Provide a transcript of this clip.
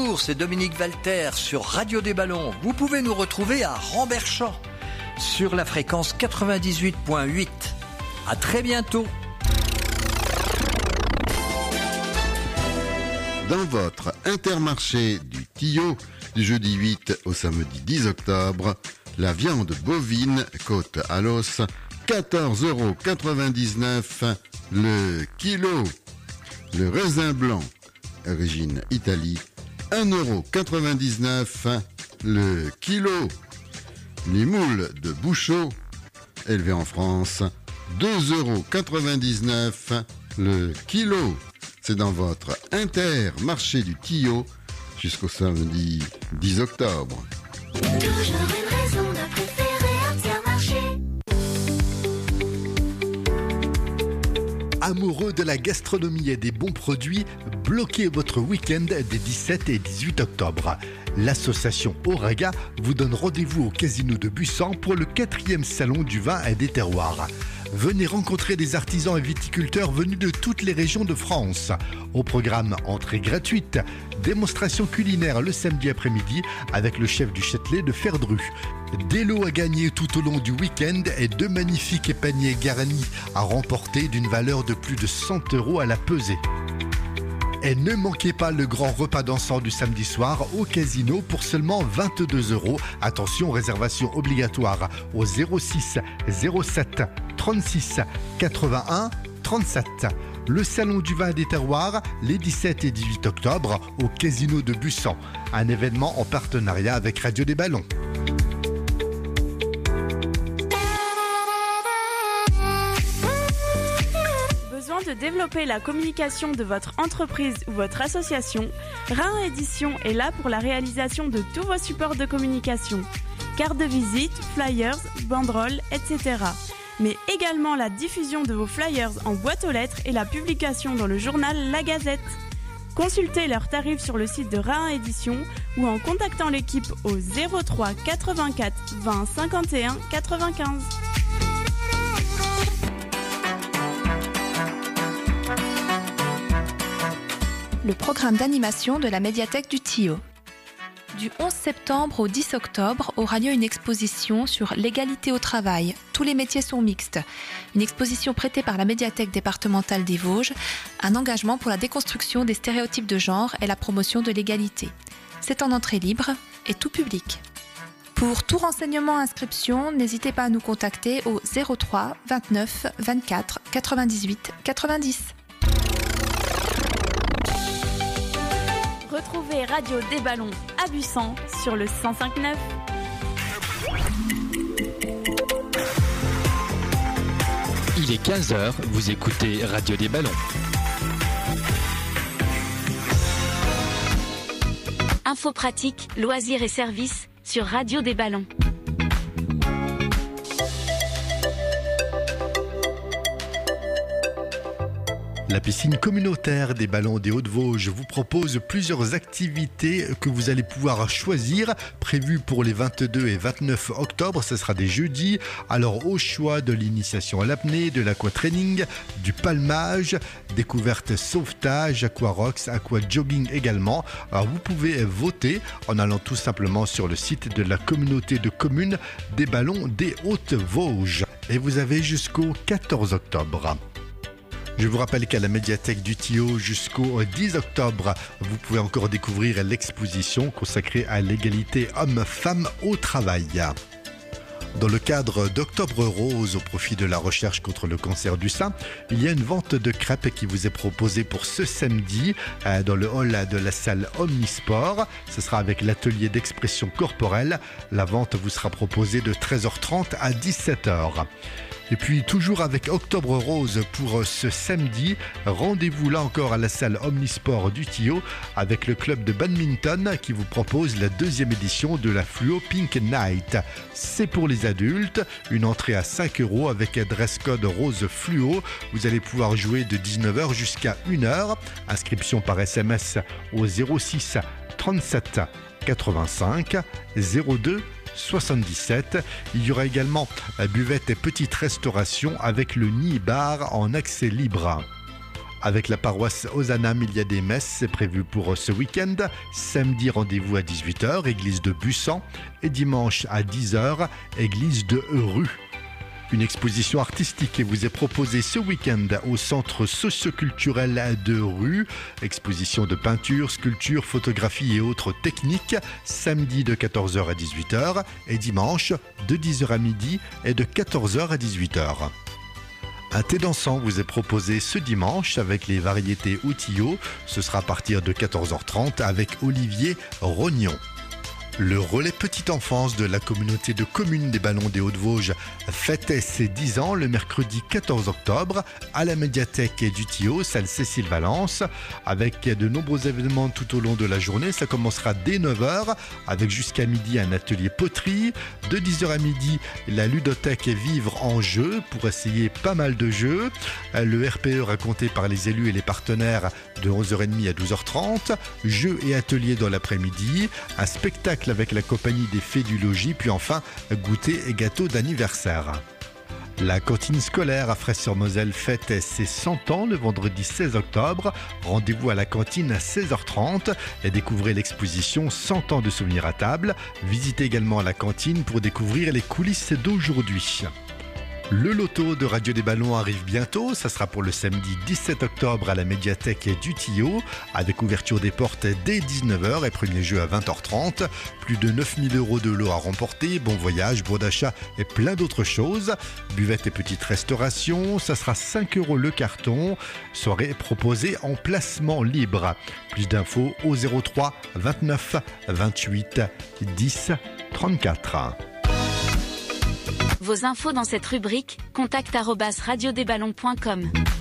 Bonjour, c'est Dominique Valter sur Radio des Ballons. Vous pouvez nous retrouver à Ramberchamps sur la fréquence 98.8. À très bientôt. Dans votre Intermarché du Tillot, du jeudi 8 au samedi 10 octobre, la viande bovine côte à l'os, 14,99 € le kilo. Le raisin blanc, origine Italie, 1,99 € le kilo. Les moules de Bouchot, élevés en France, 2,99 € le kilo. C'est dans votre Intermarché du Tillot jusqu'au samedi 10 octobre. Toujours une raison de préférer Intermarché. Amoureux de la gastronomie et des bons produits, bloquez votre week-end des 17 et 18 octobre. L'association Auraga vous donne rendez-vous au Casino de Busan pour le 4e salon du vin et des terroirs. Venez rencontrer des artisans et viticulteurs venus de toutes les régions de France. Au programme, entrée gratuite, démonstration culinaire le samedi après-midi avec le chef du Châtelet de Ferdru. Des lots à gagner tout au long du week-end et 2 magnifiques paniers garnis à remporter d'une valeur de plus de 100 € à la pesée. Et ne manquez pas le grand repas dansant du samedi soir au casino pour seulement 22 €. Attention, réservation obligatoire au 06 07 36 81 37. Le salon du vin et des terroirs, les 17 et 18 octobre au Casino de Busan. Un événement en partenariat avec Radio des Ballons. De développer la communication de votre entreprise ou votre association, Rhin Édition est là pour la réalisation de tous vos supports de communication, cartes de visite, flyers, banderoles, etc. Mais également la diffusion de vos flyers en boîte aux lettres et la publication dans le journal La Gazette. Consultez leurs tarifs sur le site de Rhin Édition ou en contactant l'équipe au 03 84 20 51 95. Le programme d'animation de la médiathèque du Tillot. Du 11 septembre au 10 octobre aura lieu une exposition sur l'égalité au travail. Tous les métiers sont mixtes. Une exposition prêtée par la médiathèque départementale des Vosges, un engagement pour la déconstruction des stéréotypes de genre et la promotion de l'égalité. C'est en entrée libre et tout public. Pour tout renseignement inscription, n'hésitez pas à nous contacter au 03 29 24 98 90. Retrouvez Radio des Ballons à Busan sur le 105.9. Il est 15h, vous écoutez Radio des Ballons. Infos pratiques, loisirs et services sur Radio des Ballons. La piscine communautaire des Ballons des Hauts-de-Vosges vous propose plusieurs activités que vous allez pouvoir choisir, prévues pour les 22 et 29 octobre. Ce sera des jeudis. Alors au choix de l'initiation à l'apnée, de l'aquatraining, du palmage, découverte sauvetage, aquarox, aquajogging également. Alors vous pouvez voter en allant tout simplement sur le site de la communauté de communes des Ballons des Hautes-Vosges. Et vous avez jusqu'au 14 octobre. Je vous rappelle qu'à la médiathèque du Tillot jusqu'au 10 octobre, vous pouvez encore découvrir l'exposition consacrée à l'égalité hommes-femmes au travail. Dans le cadre d'Octobre Rose au profit de la recherche contre le cancer du sein, il y a une vente de crêpes qui vous est proposée pour ce samedi dans le hall de la salle Omnisport. Ce sera avec l'atelier d'expression corporelle. La vente vous sera proposée de 13h30 à 17h. Et puis toujours avec Octobre Rose pour ce samedi, rendez-vous là encore à la salle Omnisport du Tillot avec le club de badminton qui vous propose la 2e édition de la Fluo Pink Night. C'est pour les adultes, une entrée à 5 € avec dress code rose fluo. Vous allez pouvoir jouer de 19h jusqu'à 1h. Inscription par SMS au 06 37 85 02 77. Il y aura également buvette et petite restauration avec le nid bar en accès libre. Avec la paroisse Ozanam, il y a des messes, c'est prévu pour ce week-end. Samedi, rendez-vous à 18h, église de Bussan. Et dimanche à 10h, église de Rue. Une exposition artistique vous est proposée ce week-end au centre socioculturel de Rue. Exposition de peinture, sculpture, photographie et autres techniques. Samedi de 14h à 18h et dimanche de 10h à midi et de 14h à 18h. Un thé dansant vous est proposé ce dimanche avec les variétés Outillot. Ce sera à partir de 14h30 avec Olivier Rognon. Le relais petite enfance de la communauté de communes des Ballons des Hauts-de-Vosges fêtait ses 10 ans le mercredi 14 octobre à la médiathèque du Tillot, salle Cécile Valence, avec de nombreux événements tout au long de la journée. Ça commencera dès 9h avec jusqu'à midi un atelier poterie. De 10h à midi, la ludothèque Vivre en jeu pour essayer pas mal de jeux. Le RPE raconté par les élus et les partenaires de 11h30 à 12h30. Jeux et ateliers dans l'après-midi. Un spectacle avec la compagnie des Fées du Logis, puis enfin goûter et gâteau d'anniversaire. La cantine scolaire à Fraisse-sur-Moselle fête ses 100 ans le vendredi 16 octobre. Rendez-vous à la cantine à 16h30 et découvrez l'exposition 100 ans de souvenirs à table. Visitez également la cantine pour découvrir les coulisses d'aujourd'hui. Le loto de Radio des Ballons arrive bientôt, ça sera pour le samedi 17 octobre à la médiathèque du Tillot, avec ouverture des portes dès 19h et premier jeu à 20h30. Plus de 9000 € de lot à remporter, bon voyage, bon d'achat et plein d'autres choses. Buvette et petite restauration, ça sera 5 € le carton. Soirée proposée en placement libre. Plus d'infos au 03 29 28 10 34. Vos infos dans cette rubrique, contact@radiodesballons.com.